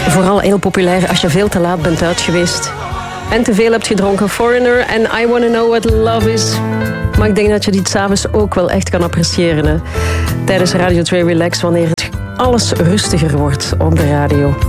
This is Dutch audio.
Vooral heel populair als je veel te laat bent uit geweest. En te veel hebt gedronken. Foreigner en I Wanna Know What Love Is. Maar ik denk dat je die 's avonds ook wel echt kan appreciëren. Hè? Tijdens Radio 2 Relax, wanneer het alles rustiger wordt op de radio.